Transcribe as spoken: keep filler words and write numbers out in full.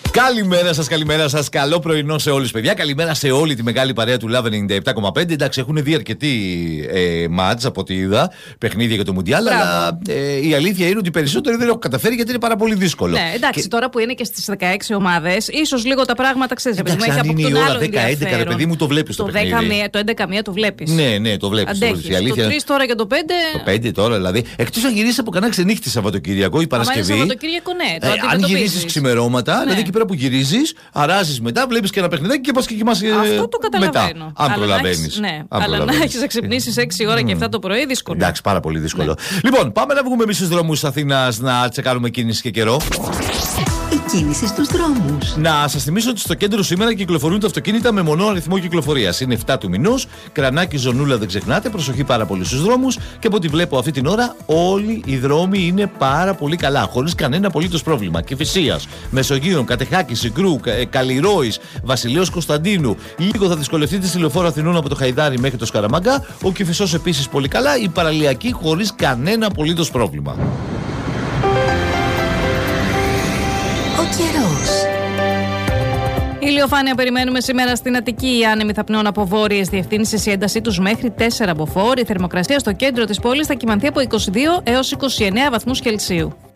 Καλημέρα σας, καλημέρα σας. Καλό πρωινό σε όλους, παιδιά. Καλημέρα σε όλη τη μεγάλη παρέα του Love ενενήντα επτά κόμμα πέντε. Εντάξει, έχουν δει αρκετοί ε, μάτς από ό,τι είδα, παιχνίδια για το Μουντιάλ. Αλλά ε, η αλήθεια είναι ότι οι περισσότεροι δεν έχουν καταφέρει γιατί είναι πάρα πολύ δύσκολο. Ναι, εντάξει, και... τώρα που είναι και στις δεκαέξι ομάδες, ίσως λίγο τα πράγματα ξέρεις. Εντάξει, αν είναι η ώρα δέκα έντεκα, ρε παιδί μου, το βλέπεις το, το παιχνίδι. Το έντεκα μία το βλέπεις. Ναι, ναι, το βλέπεις. Το τρεις τώρα και το πέντε. Το πέντε τώρα δηλαδή. Εκτός αν γυρίσει από κανένα ξενύχτη Σαββατοκύριακο ή Παρασκευή. Σαββατοκύριακο, ναι. Αν γυρίσει ξημερώματα, δηλαδή εκεί πέρα που γυρίζεις. Αράζεις μετά, βλέπεις και ένα παιχνιδάκι και πας και κοιμάσαι μετά. Αυτό το καταλαβαίνω. Μετά, αν προλαβαίνεις. Ναι, αλλά να έχεις να ξυπνήσεις έξι ώρα και εφτά το πρωί, δύσκολο. Εντάξει, πάρα πολύ δύσκολο. Ναι. Λοιπόν, πάμε να βγούμε εμείς στους δρόμους της Αθήνας να τσεκάρουμε κίνηση και καιρό. Η κίνηση στους δρόμους. Να σας θυμίσω ότι στο κέντρο σήμερα κυκλοφορούν τα αυτοκίνητα με μονό αριθμό κυκλοφορίας. Είναι επτά του μηνός, Κρανάκι, Ζωνούλα, δεν ξεχνάτε. Προσοχή πάρα πολύ στους δρόμους. Και από ό,τι βλέπω αυτή την ώρα, όλοι οι δρόμοι είναι πάρα πολύ καλά, χωρίς κανένα απολύτως πρόβλημα. Κηφισίας, Μεσογείων, Κατεχάκη, Συγκρού, Καλλιρόης, Βασιλέως Κωνσταντίνου. Λίγο θα δυσκολευτείτε στη λεωφόρο Αθηνών από το Χαϊδάρι μέχρι το Σκαραμαγκά. Ο Κηφισός επίσης πολύ καλά. Η παραλιακή χωρίς κανένα απολύτως πρόβλημα. Ηλιοφάνεια περιμένουμε σήμερα στην Αττική. Οι άνεμοι θα πνέουν από βόρειες διευθύνσεις, η έντασή τους μέχρι τέσσερα μποφόρ. Η θερμοκρασία στο κέντρο της πόλης θα κυμανθεί από είκοσι δύο έως είκοσι εννέα βαθμούς Κελσίου.